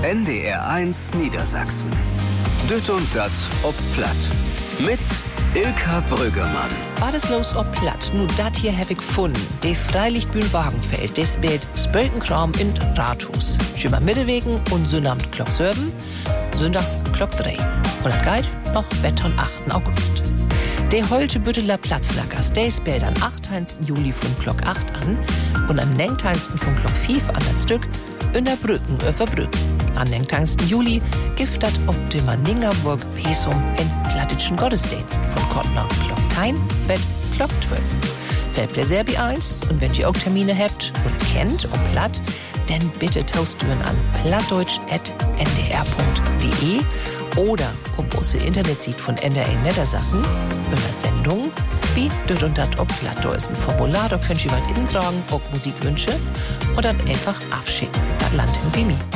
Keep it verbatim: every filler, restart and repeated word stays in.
N D R eins Niedersachsen. Düt und dat ob Platt. Mit Ilka Brüggemann. War das los ob Platt? Nu dat hier hab ich gefunden. De Freilichtbühn Wagenfeld, des Bild Spöltenkram in Rathaus. Schimmer Mittelwegen und Sünnamt Glock Sörben, Sündags Glock drei. Und das geht noch Wetter am achten August. Der heute Bütteler Platznackers, des Bild am achtzehnten Juli von Glock acht an und am neunzehnten von Glock fünf an das Stück in der Brücken über Brücken. Am neunzehnten Juli giftet ob dem Ningerburg Pesum in plattischen Gottesdienst von Kottner Glock zehn bis Glock zwölf. Wer Pläsier bei eins und wenn ihr auch Termine habt oder kennt ob Platt, dann bitte tauschtüren an plattdeutsch at n d r punkt d e oder ob unsere Internetseite von N D R Niedersachsen über Sendung wie dort und dat ob Plattdeutsch ist ein Formular, da könnt ihr was intragen, auch Musikwünsche oder einfach abschicken. Das landet bei mir.